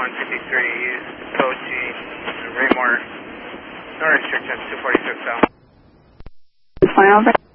153, code G, Raymore, no restrictions, 246 out. Fine, over.